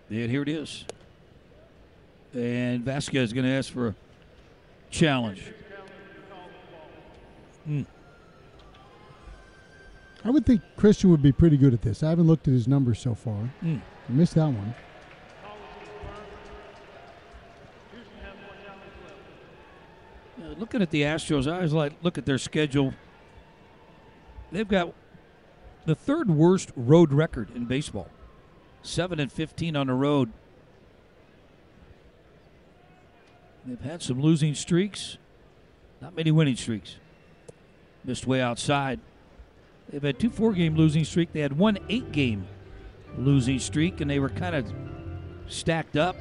And here it is. And Vasquez is going to ask for a challenge. I would think Christian would be pretty good at this. I haven't looked at his numbers so far. I missed that one. Looking at the Astros, I always look at their schedule. They've got the third worst road record in baseball. 7-15 on the road. They've had some losing streaks. Not many winning streaks. Missed way outside. They've had 2 4-game losing streak. They had 1 8-game losing streak, and they were kind of stacked up.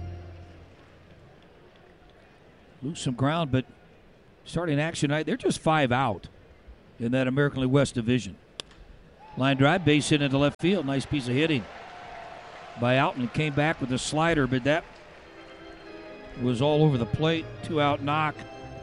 Lose some ground, but starting action tonight, they're just 5 out in that American League West division. Line drive, base hit into left field. Nice piece of hitting by Alton. Came back with a slider, but that was all over the plate. 2-out knock.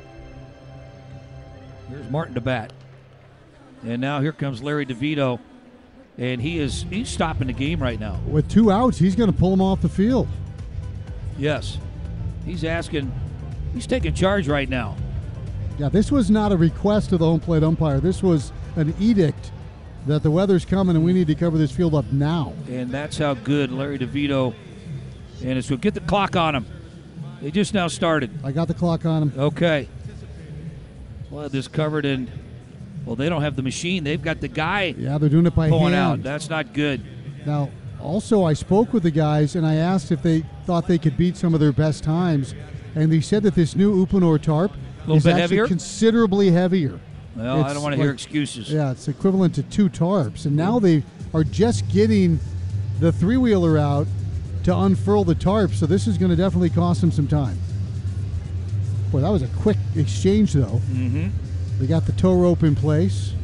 Here's Martin to bat. And now here comes Larry DeVito. And he's stopping the game right now. With 2 outs, he's going to pull him off the field. Yes. He's taking charge right now. Yeah, this was not a request to the home plate umpire. This was an edict that the weather's coming and we need to cover this field up now. And that's how good Larry DeVito and it's going to get the clock on him. They just now started. I got the clock on him. Okay. We'll have this covered in. Well, they don't have the machine. They've got the guy. Yeah, they're doing it by pulling hand. Out. That's not good. Now, also, I spoke with the guys and I asked if they thought they could beat some of their best times, and they said that this new Uponor tarp is actually heavier? Considerably heavier. Well, I don't want to hear excuses. Yeah, it's equivalent to 2 tarps, and now they are just getting the 3-wheeler out to unfurl the tarp, so this is going to definitely cost them some time. Boy, that was a quick exchange, though. Mm-hmm. They got the tow rope in place.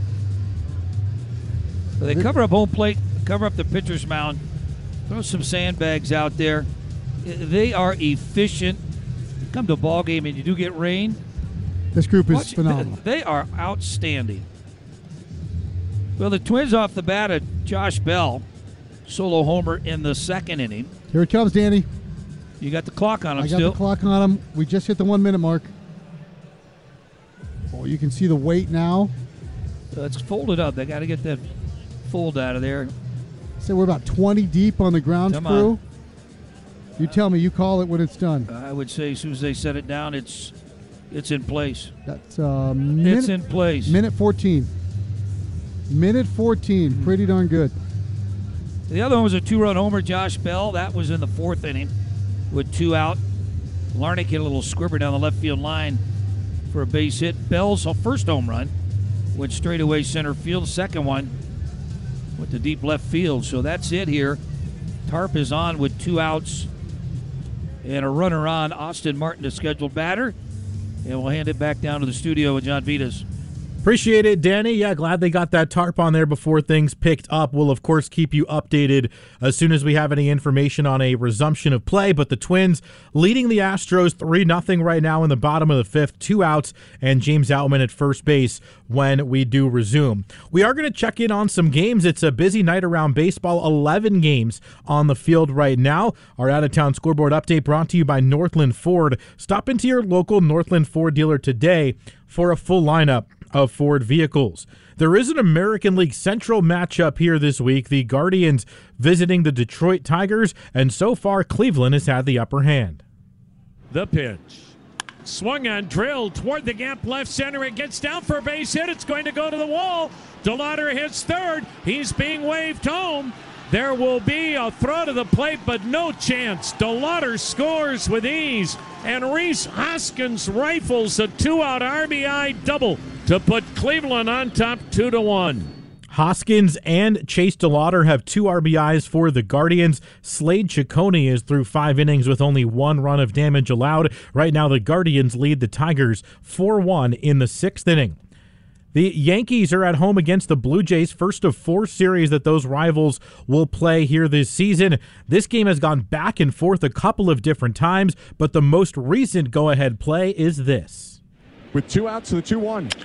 So they cover up home plate, cover up the pitcher's mound, throw some sandbags out there. They are efficient. You come to a ball game and you do get rain. This group is phenomenal. They are outstanding. Well, the Twins off the bat at Josh Bell. Solo homer in the 2nd inning. Here it comes, Danny. You got the clock on him still? I got the clock on him. We just hit the 1-minute mark. Oh, you can see the weight now. So it's folded up. They got to get that fold out of there. So we're about 20 deep on the grounds crew. You tell me. You call it when it's done. I would say as soon as they set it down, it's in place. That's it's in place. Minute 14. Minute 14. Pretty darn good. The other one was a 2-run homer, Josh Bell. That was in the 4th inning with 2 out. Larnach hit a little squibber down the left field line for a base hit. Bell's first home run went straight away center field. Second one went to deep left field. So that's it here. Tarp is on with 2 outs and a runner on. Austin Martin, the scheduled batter. And we'll hand it back down to the studio with John Vitas. Appreciate it, Danny. Yeah, glad they got that tarp on there before things picked up. We'll, of course, keep you updated as soon as we have any information on a resumption of play. But the Twins leading the Astros 3-0 right now in the bottom of the 5th. 2 outs and James Outman at first base when we do resume. We are going to check in on some games. It's a busy night around baseball. 11 games on the field right now. Our out-of-town scoreboard update brought to you by Northland Ford. Stop into your local Northland Ford dealer today for a full lineup of Ford vehicles. There is an American League Central matchup here this week. The Guardians visiting the Detroit Tigers, and so far Cleveland has had the upper hand. The pitch. Swung on, drilled toward the gap left center. It gets down for a base hit. It's going to go to the wall. DeLauder hits third. He's being waved home. There will be a throw to the plate, but no chance. DeLauder scores with ease, and Rhys Hoskins rifles a 2-out RBI double to put Cleveland on top 2-1. Hoskins and Chase DeLauder have 2 RBIs for the Guardians. Slade Ciccone is through 5 innings with only 1 run of damage allowed. Right now, the Guardians lead the Tigers 4-1 in the 6th inning. The Yankees are at home against the Blue Jays, first of 4 series that those rivals will play here this season. This game has gone back and forth a couple of different times, but the most recent go-ahead play is this. With 2 outs to the 2-1.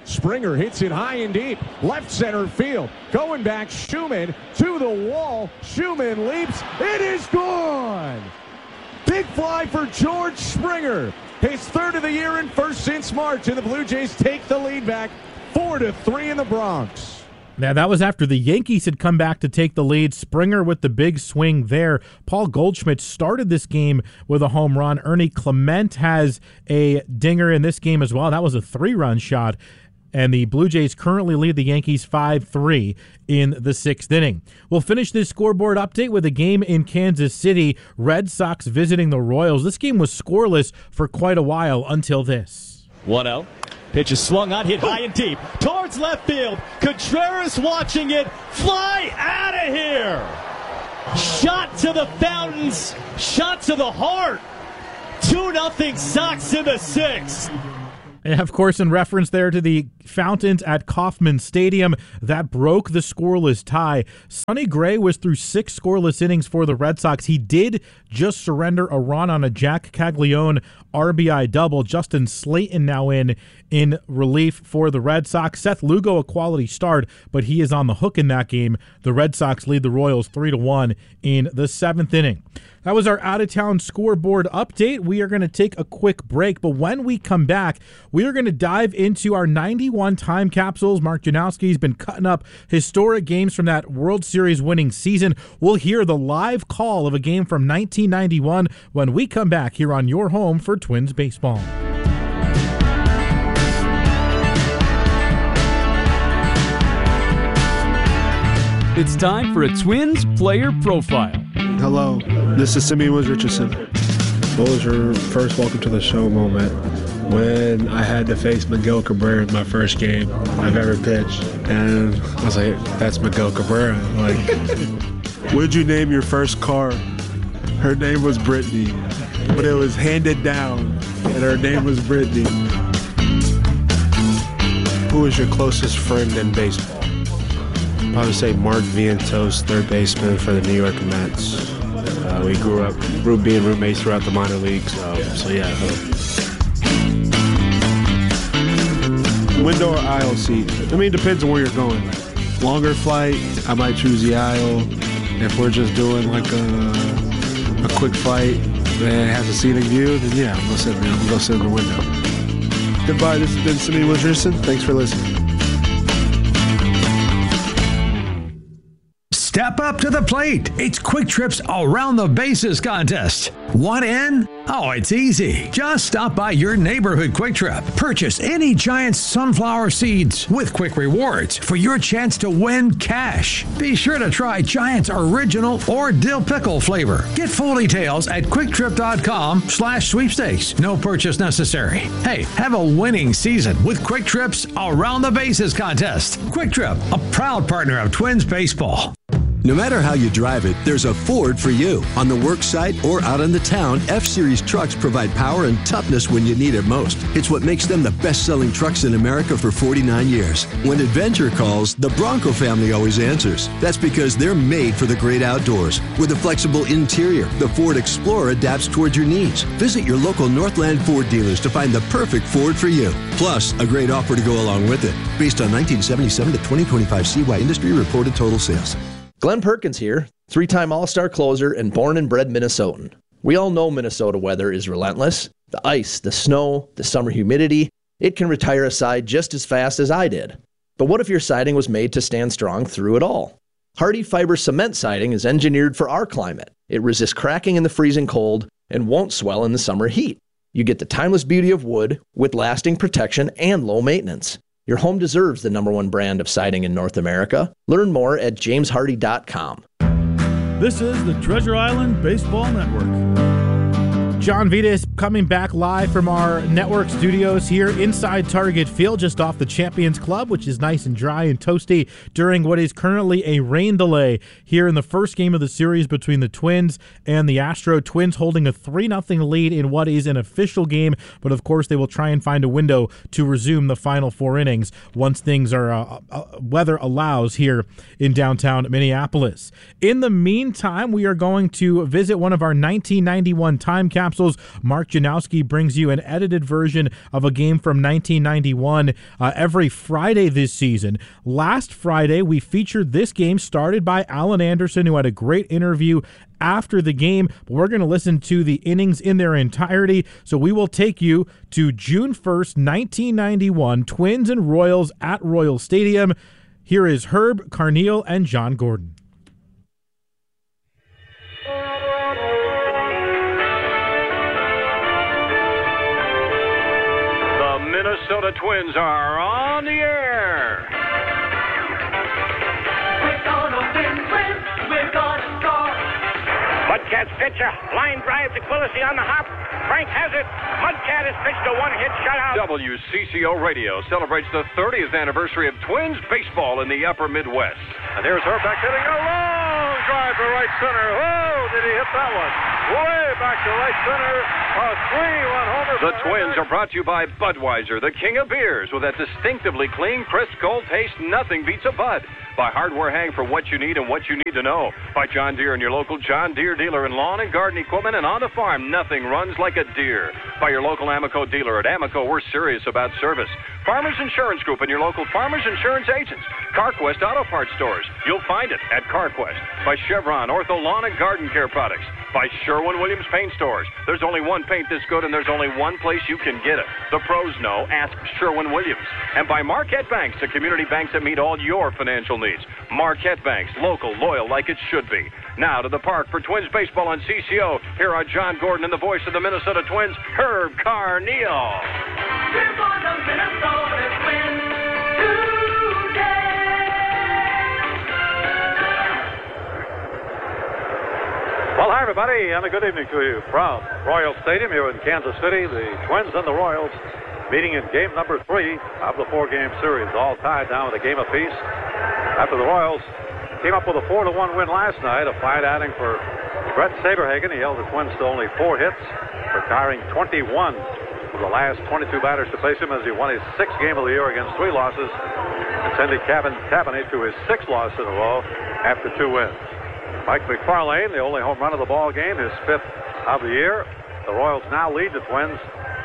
Springer hits it high and deep, left center field. Going back, Schumann to the wall. Schumann leaps. It is gone. Big fly for George Springer. His third of the year and first since March, and the Blue Jays take the lead back 4-3 in the Bronx. Now, that was after the Yankees had come back to take the lead. Springer with the big swing there. Paul Goldschmidt started this game with a home run. Ernie Clement has a dinger in this game as well. That was a 3-run shot. And the Blue Jays currently lead the Yankees 5-3 in the 6th inning. We'll finish this scoreboard update with a game in Kansas City. Red Sox visiting the Royals. This game was scoreless for quite a while until this. 1-0. Pitch is swung on, hit high and deep towards left field. Contreras watching it fly out of here. Shot to the fountains, shot to the heart. 2-0 Sox in the 6th. And of course, in reference there to the fountains at Kauffman Stadium, that broke the scoreless tie. Sonny Gray was through 6 scoreless innings for the Red Sox. He did just surrender a run on a Jack Caglione RBI double. Justin Slayton now in relief for the Red Sox. Seth Lugo, a quality start, but he is on the hook in that game. The Red Sox lead the Royals 3-1 in the 7th inning. That was our out-of-town scoreboard update. We are going to take a quick break, but when we come back, we are going to dive into our 91 time capsules. Mark Janowski's been cutting up historic games from that World Series winning season. We'll hear the live call of a game from 1991 when we come back here on your home for Twins baseball. It's time for a Twins player profile. Hello, this is Simeon Woods Richardson. What was your first welcome to the show moment? When I had to face Miguel Cabrera in my first game I've ever pitched. And I was like, that's Miguel Cabrera. Like, what'd you name your first car? Her name was Brittany, but it was handed down, and her name was Brittany. Who is your closest friend in baseball? I would say Mark Vientos, third baseman for the New York Mets. We grew up being roommates throughout the minor leagues, so yeah. Window or aisle seat? I mean, it depends on where you're going. Longer flight, I might choose the aisle. If we're just doing like a quick flight that has a scenic view, then yeah, I'm gonna go sit in the window. Goodbye, this has been Simeon Woods Richardson. Thanks for listening. Step up to the plate. It's Quick Trip's Around the Bases contest. Want in? Oh, it's easy. Just stop by your neighborhood Quick Trip. Purchase any Giant sunflower seeds with Quick Rewards for your chance to win cash. Be sure to try Giant's original or dill pickle flavor. Get full details at quicktrip.com/sweepstakes. No purchase necessary. Hey, have a winning season with Quick Trip's Around the Bases contest. Quick Trip, a proud partner of Twins baseball. No matter how you drive it, there's a Ford for you. On the work site or out in the town, F-Series trucks provide power and toughness when you need it most. It's what makes them the best-selling trucks in America for 49 years. When adventure calls, the Bronco family always answers. That's because they're made for the great outdoors. With a flexible interior, the Ford Explorer adapts towards your needs. Visit your local Northland Ford dealers to find the perfect Ford for you. Plus, a great offer to go along with it. Based on 1977 to 2025 CY industry reported total sales. Glenn Perkins here, 3-time All-Star closer and born and bred Minnesotan. We all know Minnesota weather is relentless. The ice, the snow, the summer humidity, it can retire a side just as fast as I did. But what if your siding was made to stand strong through it all? Hardy Fiber Cement Siding is engineered for our climate. It resists cracking in the freezing cold and won't swell in the summer heat. You get the timeless beauty of wood with lasting protection and low maintenance. Your home deserves the #1 brand of siding in North America. Learn more at jameshardy.com. This is the Treasure Island Baseball Network. John Vitas coming back live from our network studios here inside Target Field, just off the Champions Club, which is nice and dry and toasty during what is currently a rain delay here in the first game of the series between the Twins and the Astro. Twins holding a 3-0 lead in what is an official game, but of course they will try and find a window to resume the final 4 innings once things are weather allows here in downtown Minneapolis. In the meantime, we are going to visit one of our 1991 time capsules Capsules. Mark Janowski brings you an edited version of a game from 1991 every Friday this season. Last Friday, we featured this game started by Alan Anderson, who had a great interview after the game. But we're going to listen to the innings in their entirety. So we will take you to June 1st, 1991, Twins and Royals at Royal Stadium. Here is Herb Carneal and John Gordon. The Minnesota Twins are on the air. We're gonna win, we're gonna score. Mudcat's pitcher, line drive to Quillisi on the hop. Frank has it. Mudcat has pitched a one-hit shutout. WCCO Radio celebrates the 30th anniversary of Twins baseball in the upper Midwest. And here's Herbeck hitting a long drive to right center. Oh, did he hit that one? Way back to right center. A 3-run homer. The Twins are brought to you by Budweiser, the king of beers, with that distinctively clean, crisp, cold taste. Nothing beats a Bud. By Hardware Hang for what you need and what you need to know. By John Deere and your local John Deere dealer in lawn and garden equipment and on the farm. Nothing runs like a deer. By your local Amoco dealer. At Amoco, we're serious about service. Farmers Insurance Group and your local Farmers Insurance agents. CarQuest Auto Parts stores. You'll find it at CarQuest. By Chevron Ortho Lawn and Garden Care Products. By Sherwin-Williams Paint Stores. There's only one paint this good and there's only one place you can get it. The pros know. Ask Sherwin-Williams. And by Marquette Banks, the community banks that meet all your financial needs. Marquette Banks, local, loyal, like it should be. Now to the park for Twins baseball on CCO. Here are John Gordon and the voice of the Minnesota Twins, Herb Carneal. We're gonna Minnesota Twins today. Well, hi, everybody, and a good evening to you from Royal Stadium here in Kansas City. The Twins and the Royals meeting in game number 3 of the 4-game series, all tied down with a game apiece. After the Royals came up with a 4-1 win last night, a fine outing for Brett Saberhagen. He held the Twins to only 4 hits, retiring 21 of the last 22 batters to face him as he won his 6th game of the year against 3 losses and sending Kevin Tapani to his 6th loss in a row after 2 wins. Mike McFarlane, the only home run of the ball game, his 5th of the year. The Royals now lead the Twins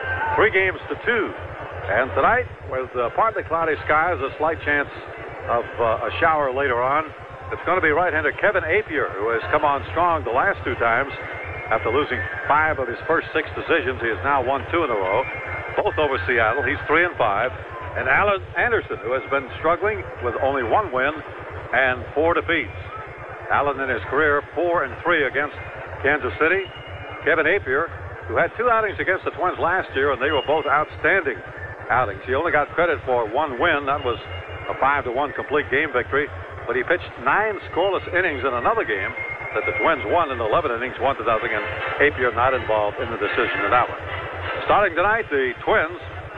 3-2. And tonight, with partly cloudy skies, a slight chance of a shower later on. It's going to be right-hander Kevin Apier, who has come on strong the last 2 times. After losing 5 of his first 6 decisions, he has now won 2 in a row, both over Seattle. He's 3-5. And Alan Anderson, who has been struggling with only 1 win and 4 defeats. Allen in his career 4-3 against Kansas City. Kevin Apier, who had 2 outings against the Twins last year, and they were both outstanding outings. He only got credit for 1 win. That was a 5-1 complete game victory. But he pitched 9 scoreless innings in another game that the Twins won in 11 innings, 1-0, and Apier not involved in the decision in that one. Starting tonight, the Twins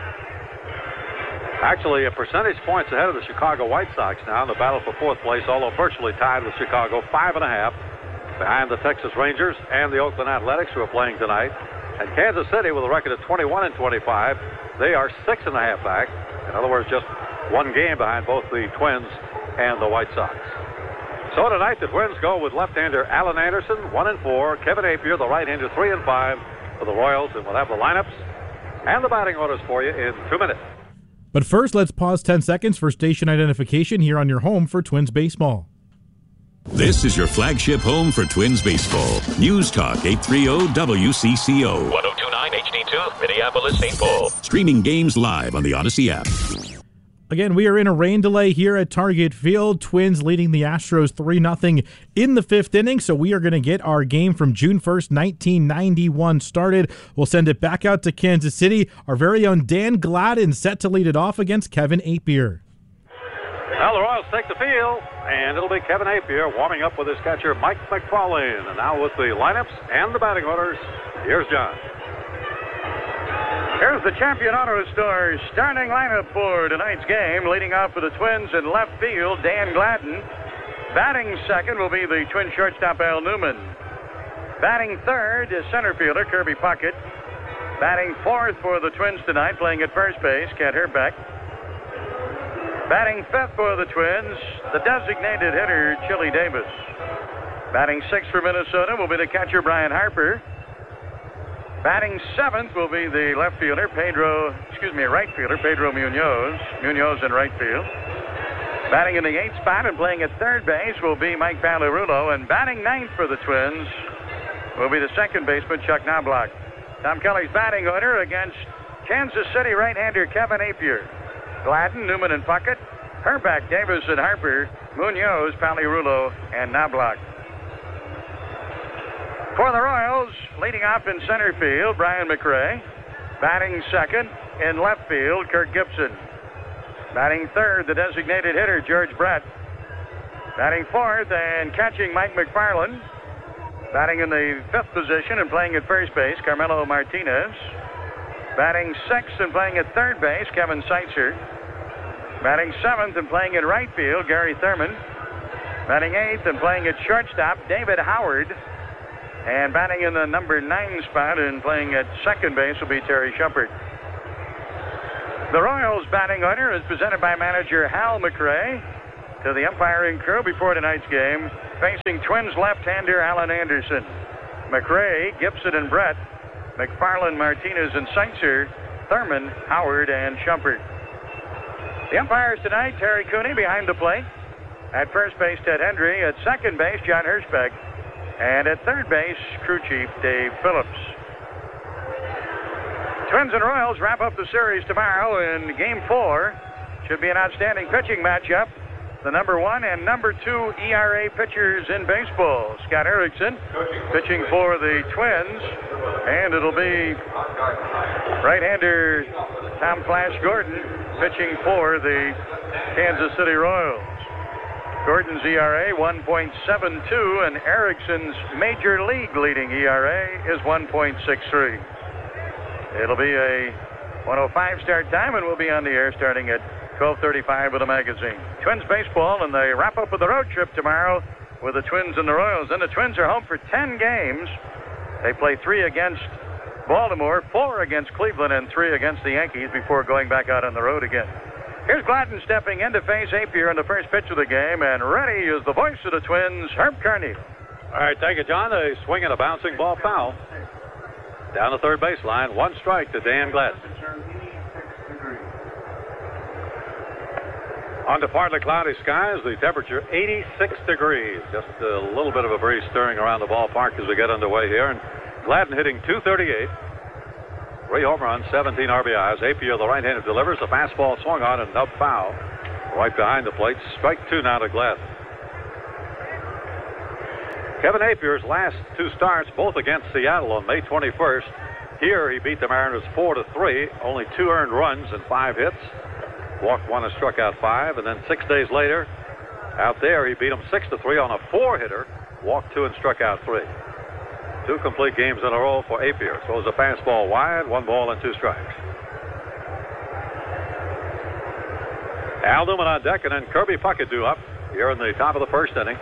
actually a percentage points ahead of the Chicago White Sox now in the battle for 4th place, although virtually tied with Chicago, 5.5 behind the Texas Rangers and the Oakland Athletics, who are playing tonight. And Kansas City, with a record of 21-25, they are 6.5 back. In other words, just 1 game behind both the Twins and the White Sox. So tonight, the Twins go with left-hander Alan Anderson, 1-4, Kevin Apier, the right-hander, 3-5 for the Royals, and we'll have the lineups and the batting orders for you in 2 minutes. But first, let's pause 10 seconds for station identification here on your home for Twins baseball. This is your flagship home for Twins baseball. News Talk 830 WCCO. 1029 HD2, Minneapolis, St. Paul. Streaming games live on the Odyssey app. Again, we are in a rain delay here at Target Field. Twins leading the Astros 3-0 in the 5th inning. So we are going to get our game from June 1st, 1991 started. We'll send it back out to Kansas City. Our very own Dan Gladden set to lead it off against Kevin Apier. Now the Royals take the field, and it'll be Kevin Apier warming up with his catcher Mike McFarlane. And now with the lineups and the batting orders, here's John. Here's the Champion Auto Store starting lineup for tonight's game. Leading off for the Twins in left field, Dan Gladden. Batting second will be the Twin shortstop, Al Newman. Batting third is center fielder Kirby Puckett. Batting fourth for the Twins tonight, playing at first base, Kent Herbeck. Batting fifth for the Twins, the designated hitter, Chili Davis. Batting sixth for Minnesota will be the catcher, Brian Harper. Batting seventh will be the right fielder, Pedro Munoz. Munoz in right field. Batting in the eighth spot and playing at third base will be Mike Pagliarulo. And batting ninth for the Twins will be the second baseman, Chuck Knobloch. Tom Kelly's batting order against Kansas City right-hander Kevin Appier. Gladden, Newman, and Puckett. Hrbek, Davis, and Harper. Munoz, Pagliarulo, and Knobloch. For the Royals, leading off in center field, Brian McRae. Batting second in left field, Kirk Gibson. Batting third, the designated hitter, George Brett. Batting fourth and catching, Mike McFarland. Batting in the fifth position and playing at first base, Carmelo Martinez. Batting sixth and playing at third base, Kevin Seitzer. Batting seventh and playing in right field, Gary Thurman. Batting eighth and playing at shortstop, David Howard. And batting in the number 9 spot and playing at second base will be Terry Shumpert. The Royals batting order is presented by manager Hal McRae to the umpiring crew before tonight's game, facing Twins left-hander Alan Anderson. McRae, Gibson, and Brett. McFarland, Martinez, and Seitzer. Thurman, Howard, and Shumpert. The umpires tonight, Terry Cooney behind the plate. At first base, Ted Hendry. At second base, John Hirschbeck. And at third base, crew chief Dave Phillips. Twins and Royals wrap up the series tomorrow in Game 4. Should be an outstanding pitching matchup. The number 1 and number 2 ERA pitchers in baseball. Scott Erickson pitching for the Twins. And it'll be right-hander Tom Flash Gordon pitching for the Kansas City Royals. Gordon's ERA 1.72 and Erickson's major league leading ERA is 1.63. It'll be a 1:05 start time and we'll be on the air starting at 12:35 with the magazine. Twins baseball, and they wrap up with a road trip tomorrow with the Twins and the Royals. And the Twins are home for 10 games. They play 3 against Baltimore, 4 against Cleveland, and 3 against the Yankees before going back out on the road again. Here's Gladden stepping in to face Appier in the first pitch of the game, and ready is the voice of the Twins, Herb Carneal. All right, thank you, John. A swing and a bouncing ball foul. Down the third baseline, 1 strike to Dan Gladden. On to partly cloudy skies, the temperature 86 degrees. Just a little bit of a breeze stirring around the ballpark as we get underway here. And Gladden hitting .238. 3 home runs, 17 RBIs. Appier, the right-hander, delivers. The fastball swung on and nub foul. Right behind the plate. Strike 2 now to Gladden. Kevin Apier's last 2 starts, both against Seattle on May 21st. Here he beat the Mariners 4-3. Only 2 earned runs and 5 hits. Walked 1 and struck out 5. And then 6 days later, out there, he beat them 6-3 on a 4-hitter. Walked 2 and struck out 3. 2 complete games in a row for Appier. So it was a fastball wide, 1 ball and 2 strikes. Al Newman on deck, and then Kirby Puckett due up here in the top of the first inning.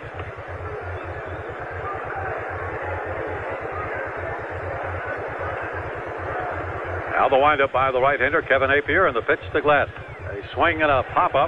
Now the windup by the right-hander, Kevin Appier, and the pitch to Gladden. A swing and a pop-up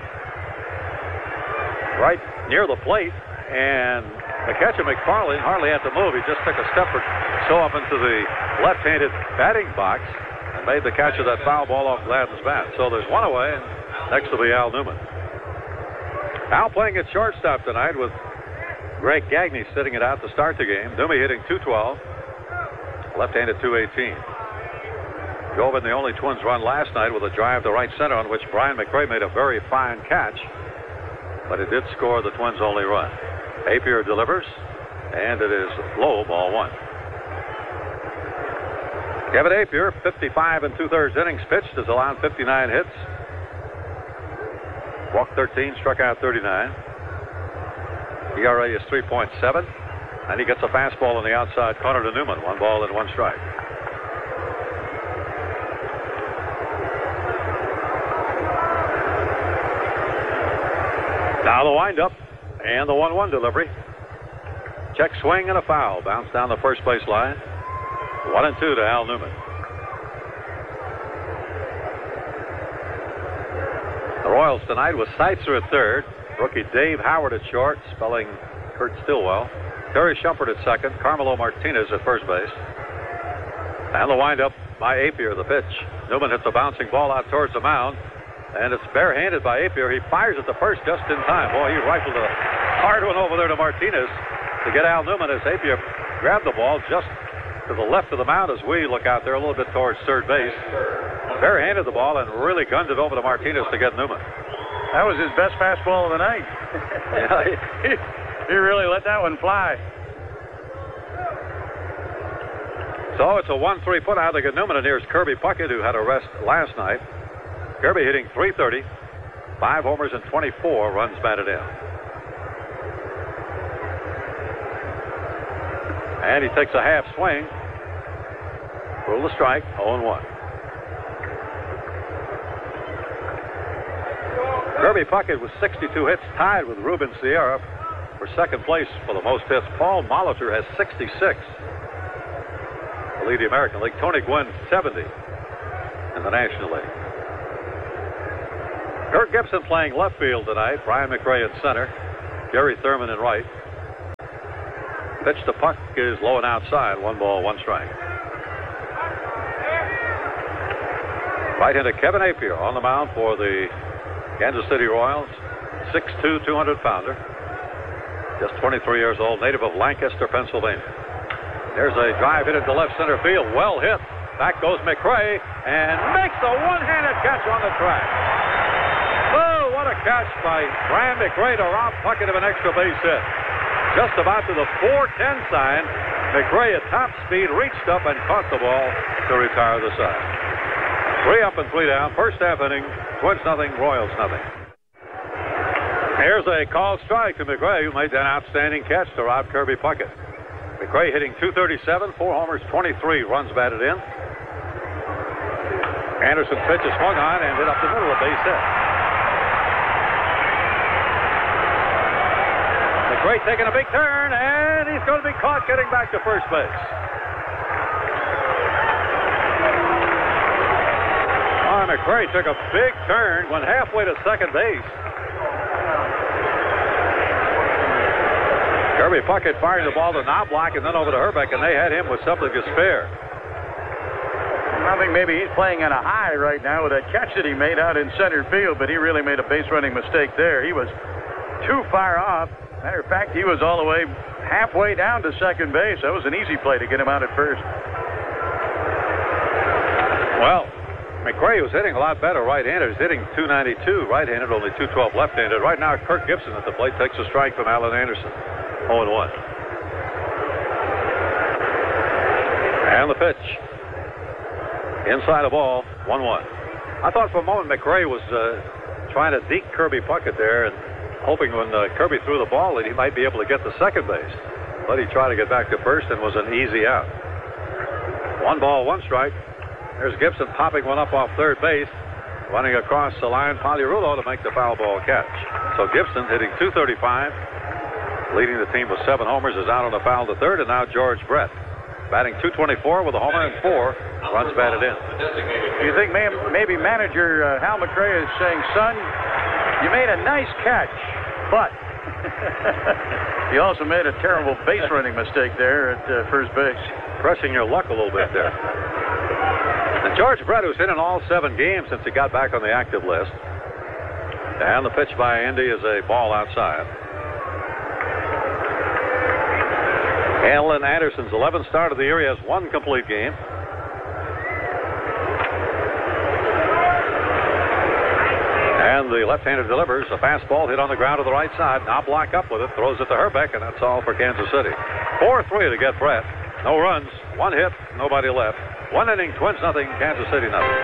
right near the plate, and the catcher, McFarland, hardly had to move. He just took a step or so up into the left-handed batting box and made the catch of that foul ball off Gladden's bat. So there's 1 away, and next will be Al Newman. Al playing at shortstop tonight with Greg Gagne sitting it out to start the game. Newman hitting .212, left-handed .218. Drove in the only Twins run last night with a drive to right center on which Brian McRae made a very fine catch, but it did score the Twins' only run. Appier delivers, and it is low, ball 1. Kevin Appier, 55 2/3 innings pitched, has allowed 59 hits. Walked 13, struck out 39. ERA is 3.7, and he gets a fastball on the outside corner to Newman. 1 ball and 1 strike. Now the windup and the 1-1 delivery. Check swing and a foul. Bounce down the first base line. 1-2 to Al Newman. The Royals tonight with Seitzer at third. Rookie Dave Howard at short, spelling Kurt Stillwell. Terry Shumpert at second. Carmelo Martinez at first base. And the windup by Apier, the pitch. Newman hits a bouncing ball out towards the mound, and it's barehanded by Apier. He fires at the first just in time. Boy, he rifled a hard one over there to Martinez to get Al Newman as Apier grabbed the ball just to the left of the mound as we look out there a little bit towards third base. Barehanded the ball and really gunned it over to Martinez to get Newman. That was his best fastball of the night. Yeah, he really let that one fly. So it's a 1-3 put out to get Newman, and here's Kirby Puckett, who had a rest last night. Kirby hitting .330, 5 homers and 24 runs batted in. And he takes a half swing. Rule the strike, 0-1. Kirby Puckett with 62 hits, tied with Ruben Sierra for second place for the most hits. Paul Molitor has 66 to lead the American League. Tony Gwynn 70 in the National League. Kirk Gibson playing left field tonight. Brian McRae in center. Gary Thurman in right. Pitch to Puck is low and outside. 1 ball, 1 strike. Right-hander Kevin Apier on the mound for the Kansas City Royals. 6'2", 200-pounder. Just 23 years old, native of Lancaster, Pennsylvania. There's a drive hit into left center field. Well hit. Back goes McRae and makes a one-handed catch on the track. Oh, what a catch by Brian McRae to rob Puckett of an extra base hit. Just about to the 4-10 sign, McRae at top speed reached up and caught the ball to retire the side. 3 up and 3 down. First half inning, Twins nothing, Royals nothing. Here's a called strike to McRae, who made that outstanding catch to rob Kirby Puckett. McRae hitting .237, 4 homers, 23 runs batted in. Anderson pitch is swung on and hit up the middle of base hit. McRae taking a big turn, and he's going to be caught getting back to first base. McRae took a big turn, went halfway to second base. Kirby Puckett firing the ball to Knobloch and then over to Herbeck, and they had him with something to spare. I think maybe he's playing on a high right now with that catch that he made out in center field, but he really made a base-running mistake there. He was too far off. Matter of fact, he was all the way halfway down to second base. That was an easy play to get him out at first. Well, McRae was hitting a lot better right-handed. He's hitting .292 right-handed, only .212 left-handed. Right now, Kirk Gibson at the plate takes a strike from Alan Anderson. 0-1. And the pitch. Inside the ball, 1-1. I thought for a moment McRae was trying to deke Kirby Puckett there and hoping when Kirby threw the ball that he might be able to get to second base. But he tried to get back to first and was an easy out. 1 ball, 1 strike. There's Gibson popping one up off third base. Running across the line, Pagliarulo to make the foul ball catch. So Gibson hitting .235. Leading the team with 7 homers is out on the foul to third, and now George Brett batting .224 with a homer and 4 runs batted in. Do you think maybe manager Hal McRae is saying, son, you made a nice catch, but you also made a terrible base running mistake there at first base. Pressing your luck a little bit there. And George Brett, who's hit in all 7 games since he got back on the active list. And the pitch by Andy is a ball outside. Alan Anderson's 11th start of the year. He has 1 complete game. And the left-hander delivers a fastball hit on the ground to the right side. Knobloch up with it, throws it to Herbeck, and that's all for Kansas City. 4-3 to get Brett. No runs, 1 hit, nobody left. 1 inning, Twins nothing, Kansas City nothing.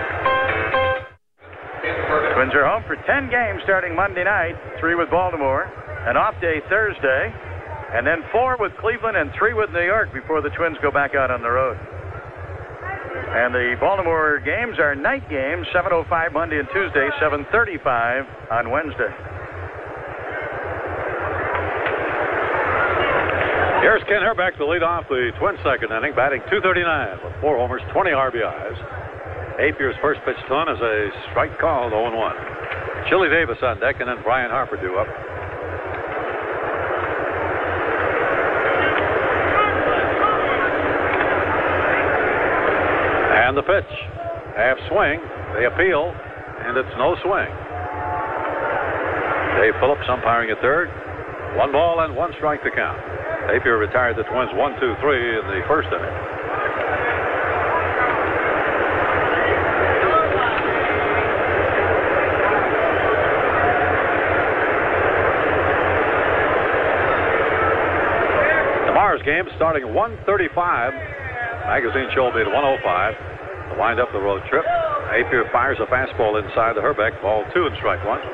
Twins are home for 10 games starting Monday night, 3 with Baltimore, an off day Thursday, and then 4 with Cleveland and 3 with New York before the Twins go back out on the road. And the Baltimore games are night games, 7:05 Monday and Tuesday, 7:35 on Wednesday. Here's Ken Herbeck to lead off the Twins' second inning, batting .239 with 4 homers, 20 RBIs. Apier's first pitch to him is a strike called 0-1. Chili Davis on deck, and then Brian Harper due up. And the pitch. Half swing. They appeal, and it's no swing. Dave Phillips umpiring at third. 1 ball and 1 strike to count. Napier retired the Twins 1-2-3 in the first inning. Tomorrow's game starting at 1:35. Magazine show will be at 1:05. To wind up the road trip, Napier fires a fastball inside the Herbeck. Ball 2 and strike 1.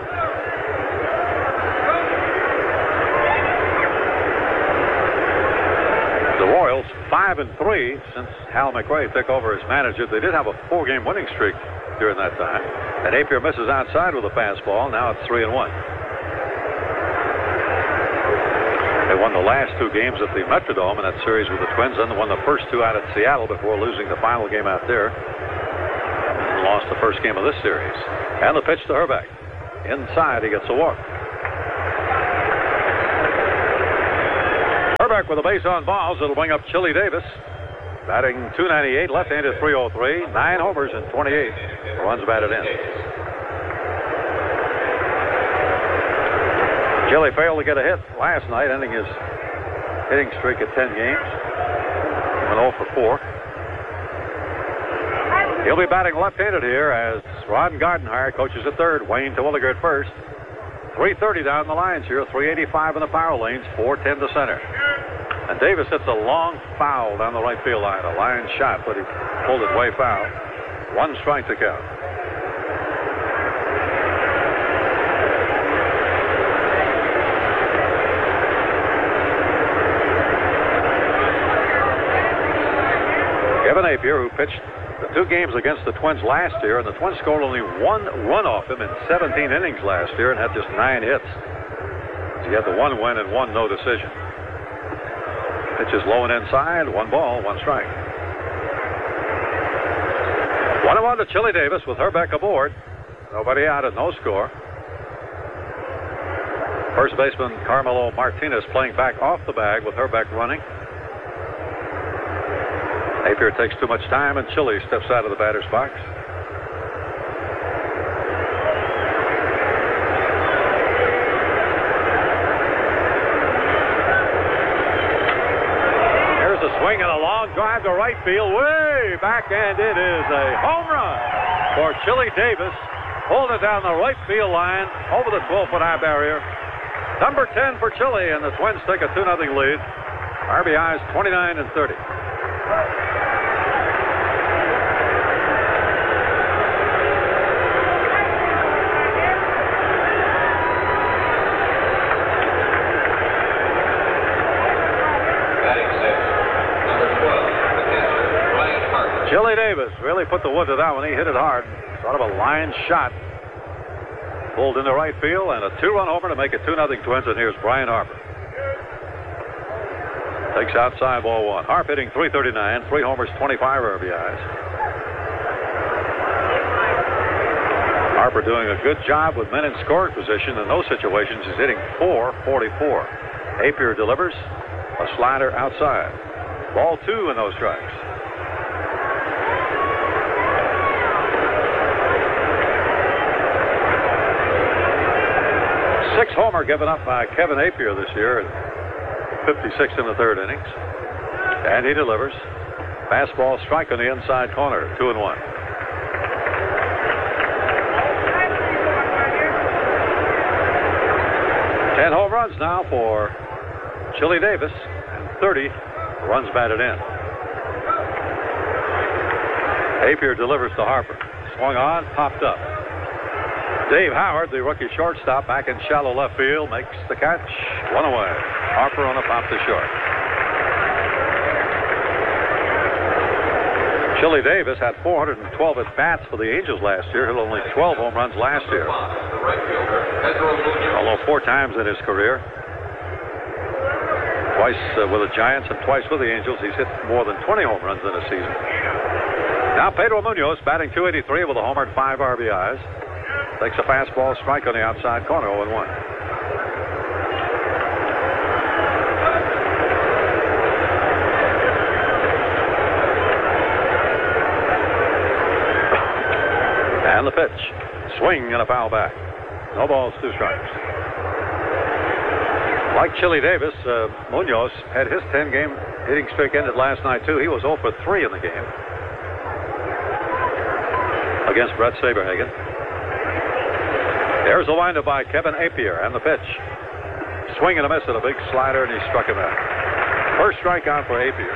The Royals 5-3 since Hal McRae took over as manager. They did have a 4-game winning streak during that time. And Napier misses outside with a fastball. Now it's 3-1. They won the last 2 games at the Metrodome in that series with the Twins, and won the first 2 out at Seattle before losing the final game out there. And lost the first game of this series. And the pitch to Herbeck. Inside, he gets a walk. Herbeck with a base on balls. It'll bring up Chili Davis. Batting .298, left-handed .303, 9 homers and 28 runs batted in. Chili failed to get a hit last night, ending his hitting streak at 10 games. Went 0 for 4. He'll be batting left-handed here as Ron Gardenhire coaches at third. Wayne Terwilliger at first. 330 down the lines here. 385 in the power lanes. 410 to center. And Davis hits a long foul down the right field line. A line shot, but he pulled it way foul. 1 strike to count. Kevin Napier, who pitched the 2 games against the Twins last year, and the Twins scored only 1 run off him in 17 innings last year and had just 9 hits. He had the 1 win and 1 no decision. Pitch is low and inside. 1 ball, 1 strike. 1-1 to Chili Davis with Herbeck aboard. Nobody out and no score. First baseman Carmelo Martinez playing back off the bag with Herbeck running. Napier takes too much time, and Chili steps out of the batter's box. Here's a swing and a long drive to right field, way back, and it is a home run for Chili Davis. Pulled it down the right field line over the 12-foot high barrier. Number 10 for Chili, and the Twins take a 2-0 lead. RBIs 29 and 30. Chili Davis really put the wood to that one. He hit it hard. Sort of a line shot. Pulled into right field, and a 2-run homer to make it 2-0 Twins. And here's Brian Harper. Takes outside, ball 1. Harp hitting .339, 3 homers, 25 RBIs. Harper doing a good job with men in scoring position. In those situations, he's hitting .444. Napier delivers a slider outside. Ball 2 in those strikes. Sixth homer given up by Kevin Napier this year, 56 in the 3rd innings. And he delivers. Fastball strike on the inside corner, 2-1. Ten home runs now for Chili Davis, and 30 runs batted in. Napier delivers to Harper. Swung on, popped up. Dave Howard, the rookie shortstop, back in shallow left field, makes the catch. 1 away. Harper on a pop to short. Chili Davis had 412 at-bats for the Angels last year. Hit only 12 home runs last year. Although 4 times in his career. Twice with the Giants and twice with the Angels. He's hit more than 20 home runs in a season. Now Pedro Munoz batting .283 with a homer and 5 RBIs. Takes a fastball strike on the outside corner, 0-1. the pitch. Swing and a foul back. No balls, 2 strikes. Like Chili Davis, Munoz had his 10-game hitting streak ended last night, too. He was 0 for 3 in the game against Brett Saberhagen. There's the windup by Kevin Appier and the pitch. Swing and a miss at a big slider, and he struck him out. First strikeout for Appier.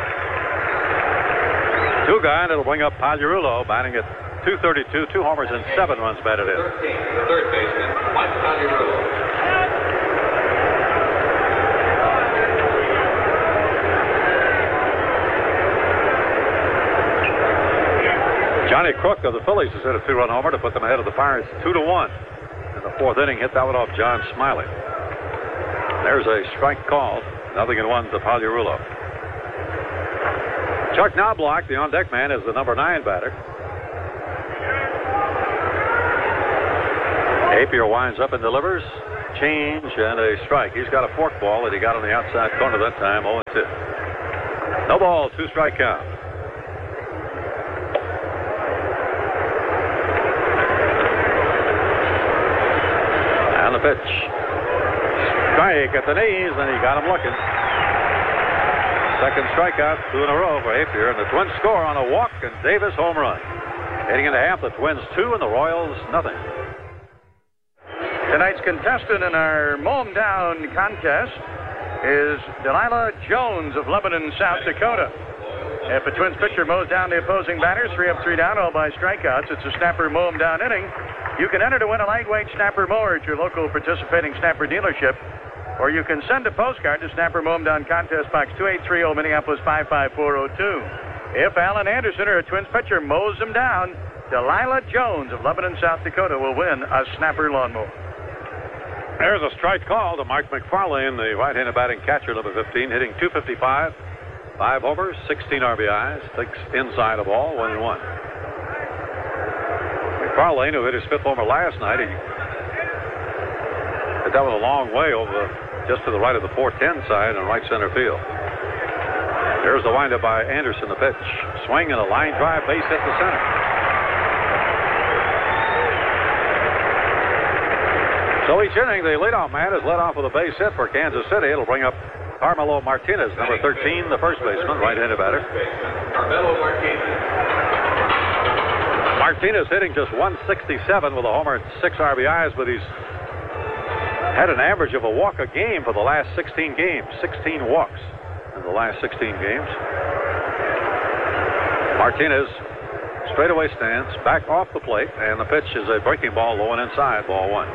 2 guy, and it'll bring up Pagliarulo, batting at .232, 2 homers and 7 runs batted in. 13, the third baseman, Mike Pagliarulo. Johnny Crook of the Phillies has hit a 2-run homer to put them ahead of the Pirates 2-1. In the 4th inning, hit that one off John Smiley. There's a strike called. 0-1 to Pagliarulo. Chuck Knobloch, the on-deck man, is the number 9 batter. Appier winds up and delivers. Change and a strike. He's got a forkball that he got on the outside corner that time, 0-2. No ball, 2-strike count. And the pitch. Strike at the knees, and he got him looking. Second strikeout, 2 in a row for Appier, and the Twins score on a walk and Davis home run. Heading into half, the Twins 2 and the Royals nothing. Tonight's contestant in our mow 'em down contest is Delilah Jones of Lebanon, South Dakota. If a Twins pitcher mows down the opposing batters, 3 up, 3 down, all by strikeouts, it's a snapper mow 'em down inning. You can enter to win a lightweight snapper mower at your local participating snapper dealership, or you can send a postcard to Snapper Mow 'em Down Contest Box 2830, Minneapolis 55402. If Alan Anderson or a Twins pitcher mows them down, Delilah Jones of Lebanon, South Dakota will win a snapper lawnmower. There's a strike call to Mike McFarlane, the right-handed batting catcher, number 15, hitting .255, 5 homers, 16 RBIs, takes inside a ball, 1-1. McFarlane, who hit his 5th homer last night, he hit that one a long way over just to the right of the 410 side in right center field. There's the windup by Anderson, the pitch. Swing and a line drive, base hit to center. So each inning, the leadoff man is led off with a base hit for Kansas City. It'll bring up Carmelo Martinez, number 13, the first baseman, right-handed batter. Carmelo Martinez. Martinez hitting just .167 with a homer and 6 RBIs, but he's had an average of a walk a game for the last 16 games. 16 walks in the last 16 games. Martinez straightaway stance, back off the plate, and the pitch is a breaking ball low and inside, ball 1.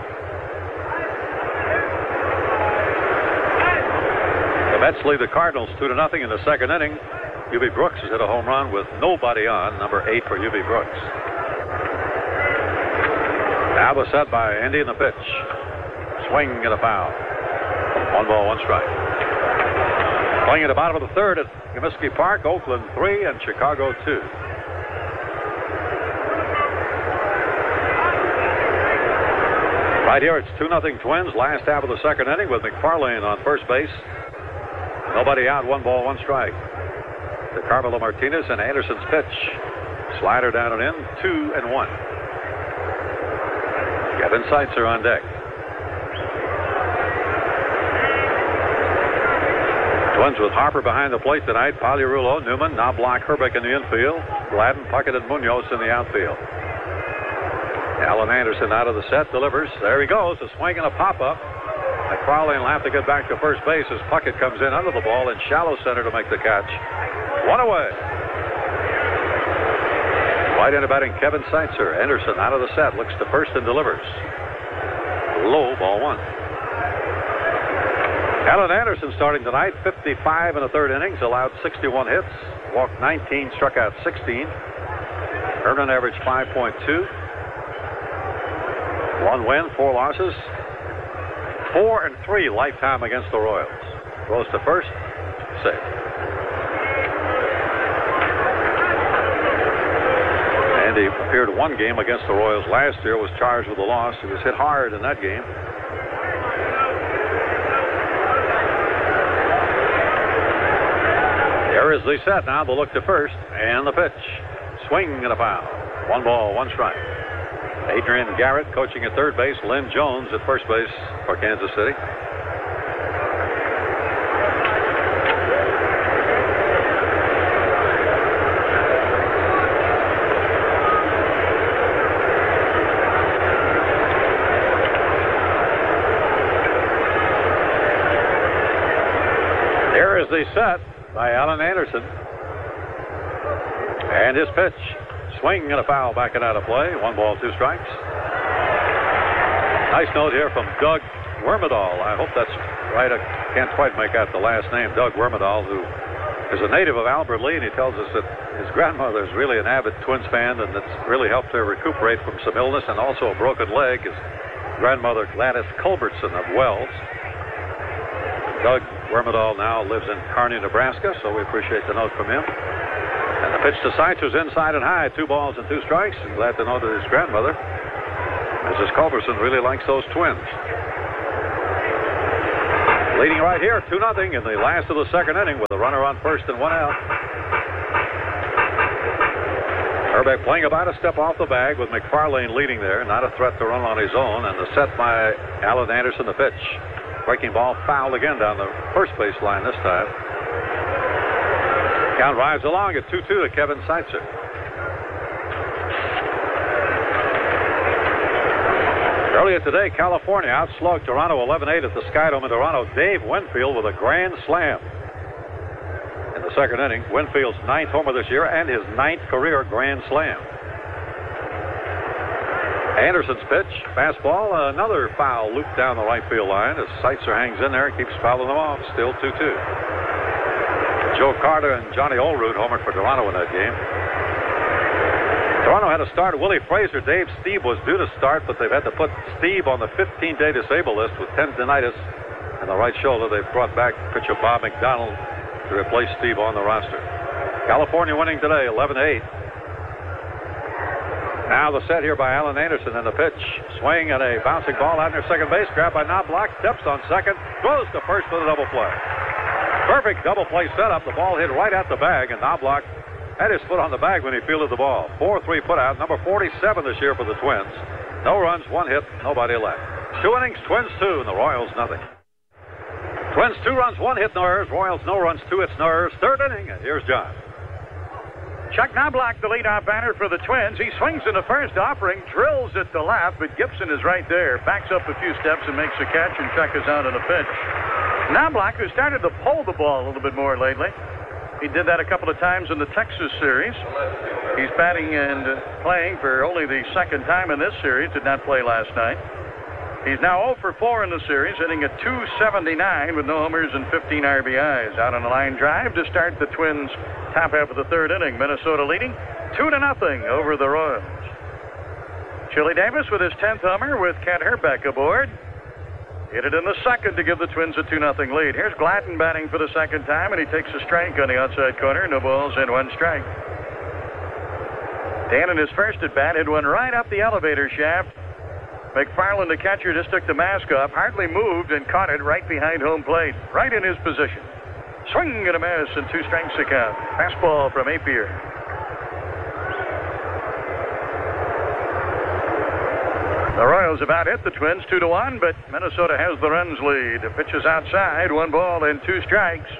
The Mets lead the Cardinals 2-0 in the 2nd inning. UB Brooks has hit a home run with nobody on, number 8 for UB Brooks. Now the set by Andy in the pitch. Swing and a foul. 1 ball, 1 strike. Playing at the bottom of the 3rd at Comiskey Park, Oakland 3 and Chicago 2. Right here, it's 2-0 Twins. Last half of the 2nd inning with McFarlane on first base. Nobody out, 1 ball, 1 strike. To Carmelo Martinez and Anderson's pitch. Slider down and in, 2-1. Kevin Seitzer on deck. Twins with Harper behind the plate tonight. Pagliarulo, Newman, Knobloch, Herbeck in the infield. Gladden, Puckett, and Munoz in the outfield. Alan Anderson out of the set, delivers. There he goes, a swing and a pop-up. McFarlane will have to get back to first base as Puckett comes in under the ball in shallow center to make the catch. 1 away. Right-handed batting Kevin Seitzer. Anderson out of the set, looks to first and delivers. Low, ball 1. Alan Anderson starting tonight, 55 in the 3rd innings, allowed 61 hits, walked 19, struck out 16, earned an average 5.2, 1 win, 4 losses, 4-3 lifetime against the Royals. Throws to first, safe. And he appeared 1 game against the Royals last year, was charged with a loss. He was hit hard in that game. There is the set now. The look to first and the pitch. Swing and a foul. 1 ball, 1 strike. Adrian Garrett coaching at third base. Lynn Jones at first base for Kansas City. Here is the set by Alan Anderson. And his pitch. Swing and a foul backing out of play. 1 ball, 2 strikes. Nice note here from Doug Wormadal. I hope that's right. I can't quite make out the last name. Doug Wormadal, who is a native of Albert Lee, and he tells us that his grandmother is really an avid Twins fan, and it's really helped her recuperate from some illness and also a broken leg. His grandmother, Gladys Culbertson of Wells. Doug Wormadal now lives in Kearney, Nebraska, so we appreciate the note from him. And the pitch to Seitz was inside and high. 2 balls and 2 strikes. And glad to know that his grandmother, Mrs. Culberson, really likes those Twins. Leading right here, 2-0 in the last of the second inning with a runner on first and 1 out. Herbeck playing about a step off the bag with McFarlane leading there. Not a threat to run on his own. And the set by Alan Anderson, the pitch. Breaking ball fouled again down the first base line this time. Count drives along at 2-2 to Kevin Seitzer. Earlier today, California outslugged Toronto 11-8 at the Skydome in Toronto. Dave Winfield with a grand slam in the second inning. Winfield's 9th homer this year and his 9th career grand slam. Anderson's pitch, fastball, another foul loop down the right field line as Seitzer hangs in there and keeps fouling them off. Still 2-2. Joe Carter and Johnny Olerud homered for Toronto in that game. Toronto had to start Willie Frazier. Dave Stieb was due to start, but they've had to put Stieb on the 15-day disabled list with tendinitis in the right shoulder. They've brought back pitcher Bob McDonald to replace Stieb on the roster. California winning today, 11-8. Now the set here by Alan Anderson and the pitch. Swing and a bouncing ball out near second base. Grabbed by Knobloch. Steps on second. Throws to first for the double play. Perfect double play setup. The ball hit right at the bag, and Knobloch had his foot on the bag when he fielded the ball. 4-3 put out. Number 47 this year for the Twins. No runs, 1 hit, nobody left. 2 innings, Twins 2, and the Royals nothing. Twins 2 runs, 1 hit, no errors. Royals no runs, 2 hits, no errors. Third inning, and here's John. Chuck Knobloch, the leadoff batter for the Twins. He swings in the first offering, drills it to left, but Gibson is right there. Backs up a few steps and makes a catch, and Chuck is out on the pitch. Knobloch, who started to pull the ball a little bit more lately. He did that a couple of times in the Texas series. He's batting and playing for only the second time in this series. Did not play last night. He's now 0 for 4 in the series, hitting at .279 with no homers and 15 RBIs. Out on the line drive to start the Twins' top half of the third inning. Minnesota leading 2-0 over the Royals. Chili Davis with his 10th homer with Kent Herbeck aboard. Hit it in the second to give the Twins a 2-0 lead. Here's Gladden batting for the second time, and he takes a strike on the outside corner. No balls and 1 strike. Dan in his first at bat hit one right up the elevator shaft. McFarland, the catcher, just took the mask off, hardly moved, and caught it right behind home plate, right in his position. Swing and a miss, and 2 strikes to count. Fastball from Apier. The Royals have out-hit the Twins 2-1, but Minnesota has the runs lead. The pitch is outside, 1 ball and 2 strikes.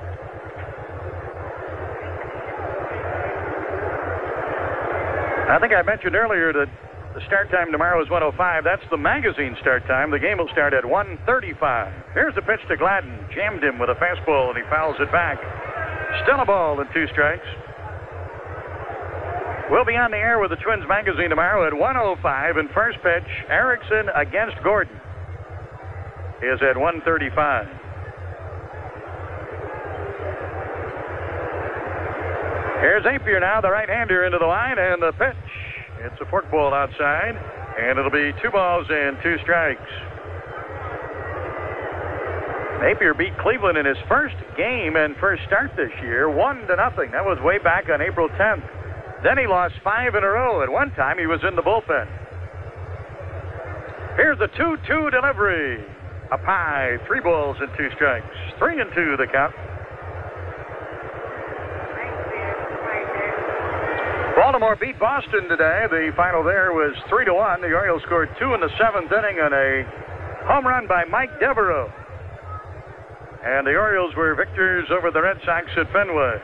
I think I mentioned earlier that the start time tomorrow is 1:05. That's the magazine start time. The game will start at 1:35. Here's the pitch to Gladden. Jammed him with a fastball, and he fouls it back. Still a ball and 2 strikes. We'll be on the air with the Twins magazine tomorrow at 1:05. And first pitch, Erickson against Gordon, is at 1:35. Here's Apier now, the right-hander into the line, and the pitch. It's a forkball outside, and it'll be 2 balls and 2 strikes. Napier beat Cleveland in his first game and first start this year, 1-0. That was way back on April 10th. Then he lost 5 in a row. At one time, he was in the bullpen. Here's the 2-2 delivery. Up high, 3 balls and 2 strikes. 3-2 the count. Baltimore beat Boston today. The final there was 3-1. The Orioles scored 2 in the 7th inning and a home run by Mike Devereaux. And the Orioles were victors over the Red Sox at Fenway.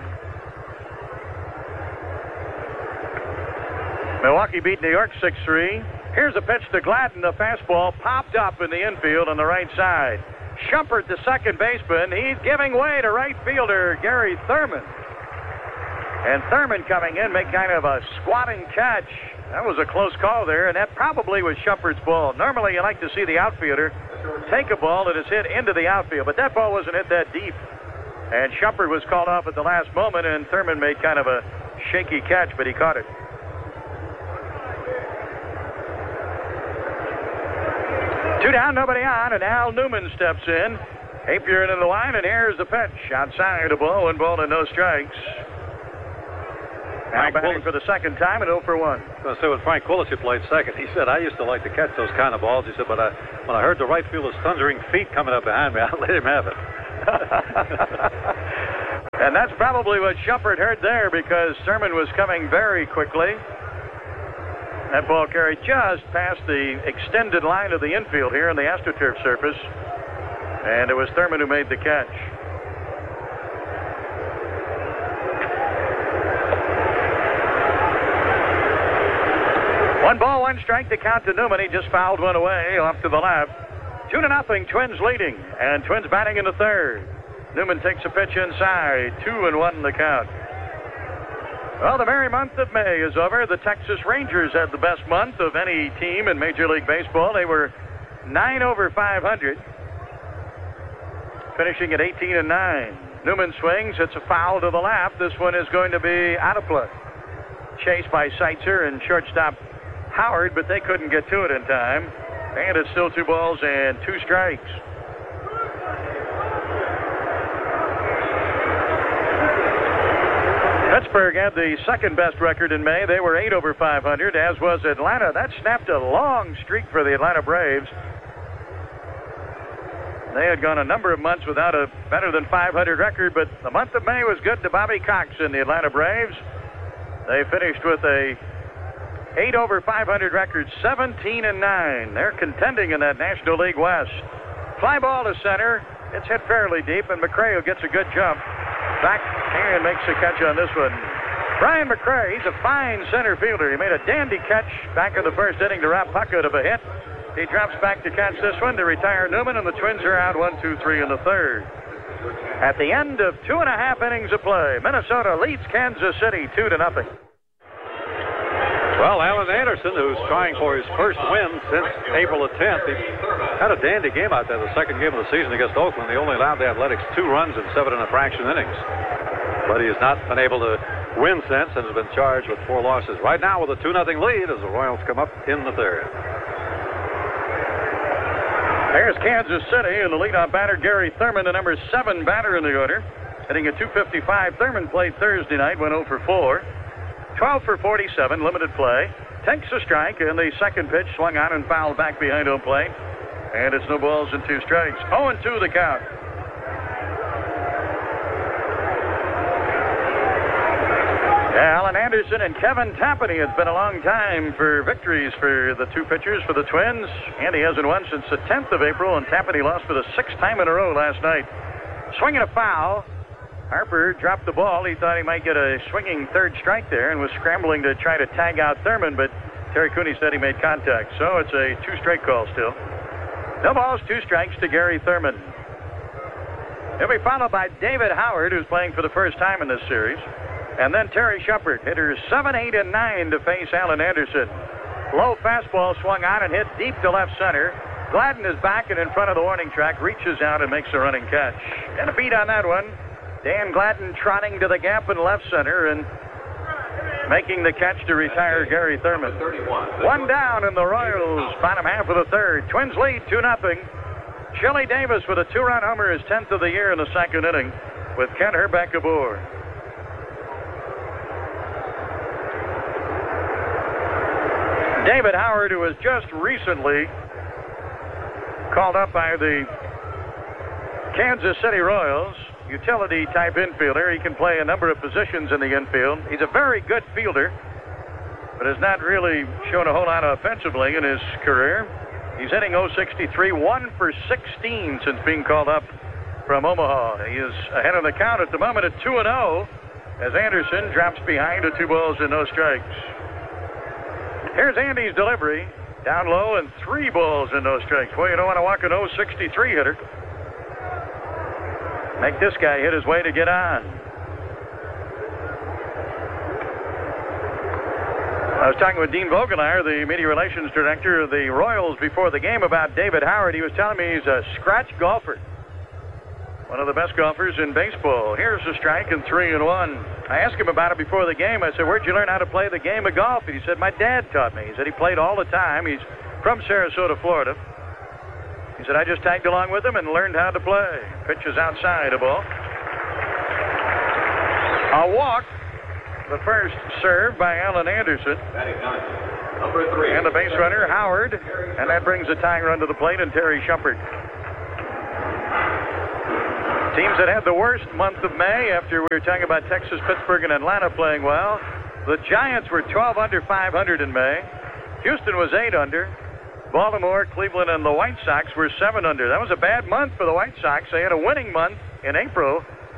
Milwaukee beat New York 6-3. Here's a pitch to Gladden. The fastball popped up in the infield on the right side. Shumpert, the second baseman, he's giving way to right fielder Gary Thurman. And Thurman coming in, make kind of a squatting catch. That was a close call there, and that probably was Shumpert's ball. Normally you like to see the outfielder take a ball that is hit into the outfield, but that ball wasn't hit that deep. And Shumpert was called off at the last moment, and Thurman made kind of a shaky catch, but he caught it. 2 down, nobody on, and Al Newman steps in. Appier into the line, and here's the pitch. Outside, a ball, 1 ball and no strikes. Now batting for the second time at 0 for 1. I was going to say, when Frank Quilici played second, he said, I used to like to catch those kind of balls. He said, but when I heard the right fielder's thundering feet coming up behind me, I let him have it. And that's probably what Shumpert heard there, because Thurman was coming very quickly. That ball carried just past the extended line of the infield here on the AstroTurf surface. And it was Thurman who made the catch. One ball, 1 strike to count to Newman. He just fouled one away off to the left. 2-0, Twins leading, and Twins batting in the third. Newman takes a pitch inside, 2-1 in the count. Well, the merry month of May is over. The Texas Rangers had the best month of any team in Major League Baseball. They were 9 over 500, finishing at 18-9. Newman swings, hits a foul to the left. This one is going to be out of play. Chased by Seitzer and shortstop Howard, but they couldn't get to it in time. And it's still 2 balls and 2 strikes. Pittsburgh had the second best record in May. They were 8 over 500, as was Atlanta. That snapped a long streak for the Atlanta Braves. They had gone a number of months without a better than 500 record, but the month of May was good to Bobby Cox and the Atlanta Braves. They finished with a 8 over 500 record, 17-9. They're contending in that National League West. Fly ball to center. It's hit fairly deep, and McRae, who gets a good jump, back and makes a catch on this one. Brian McRae, he's a fine center fielder. He made a dandy catch back in the first inning to Rob Puckett of a hit. He drops back to catch this one to retire Newman, and the Twins are out 1-2-3 in the third. At the end of 2.5 innings of play, Minnesota leads Kansas City 2-0. Well, Alan Anderson, who's trying for his first win since April the 10th, he had a dandy game out there, the second game of the season against Oakland. They only allowed the Athletics 2 runs in 7 1/2 innings. But he has not been able to win since and has been charged with 4 losses. Right now with a 2-0 lead as the Royals come up in the third. There's Kansas City, and the leadoff batter, Gary Thurman, the number 7 batter in the order. Hitting at .255. Thurman played Thursday night, went 0 for 4. 12 for 47, limited play. Takes a strike, and the second pitch swung on and fouled back behind home plate. And it's no balls and 2 strikes. 0-2 the count. Alan Anderson and Kevin Tapani. It's been a long time for victories for the 2 pitchers for the Twins. Andy hasn't won since the 10th of April, and Tapani lost for the 6th time in a row last night. Swinging a foul. Harper dropped the ball. He thought he might get a swinging third strike there and was scrambling to try to tag out Thurman, but Terry Cooney said he made contact. So it's a 2-strike call still. No balls, 2 strikes to Gary Thurman. He'll be followed by David Howard, who's playing for the first time in this series. And then Terry Shumpert, hitters 7, 8, and 9 to face Alan Anderson. Low fastball swung on and hit deep to left center. Gladden is back and in front of the warning track, reaches out and makes a running catch. And a beat on that one. Dan Gladden trotting to the gap in left center and making the catch to retire Gary Thurman. 1 down in the Royals' bottom half of the third. Twins lead 2-0. Chili Davis with a 2-run homer, his 10th of the year in the second inning, with Kent Hrbek aboard. David Howard, who was just recently called up by the Kansas City Royals, utility type infielder. He can play a number of positions in the infield. He's a very good fielder. but has not really shown a whole lot offensively in his career. He's hitting .063, 1 for 16 since being called up from Omaha. He is ahead of the count at the moment at 2-0 as Anderson drops behind to 2 balls and no strikes. Here's Andy's delivery. Down low and 3 balls and no strikes. Well, you don't want to walk an .063 hitter. Make this guy hit his way to get on. I was talking with Dean Vogelauer, the media relations director of the Royals, before the game about David Howard. He was telling me he's a scratch golfer. One of the best golfers in baseball. Here's a strike and 3-1. I asked him about it before the game. I said, where'd you learn how to play the game of golf? And he said, my dad taught me. He said he played all the time. He's from Sarasota, Florida. He said, I just tagged along with him and learned how to play. Pitch is outside, a ball. A walk. The first serve by Alan Anderson. Number 3. And the base runner, Howard. And that brings a tying run to the plate and Terry Shumpert. Teams that had the worst month of May, after we were talking about Texas, Pittsburgh, and Atlanta playing well. The Giants were 12 under 500 in May. Houston was 8 under. Baltimore, Cleveland, and the White Sox were 7 under. That was a bad month for the White Sox. They had a winning month in April.